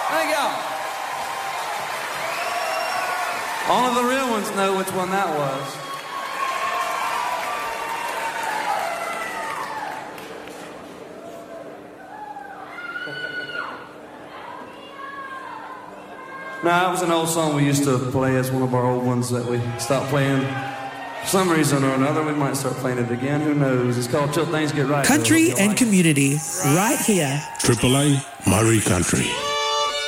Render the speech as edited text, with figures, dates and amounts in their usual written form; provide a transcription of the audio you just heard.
Thank y'all. Only the real ones know which one that was. No, that was an old song we used to play as one of our old ones that we stopped playing. For some reason or another, we might start playing it again. Who knows? It's called Till Things Get Right. Country and community, right here. AAA Murray Country.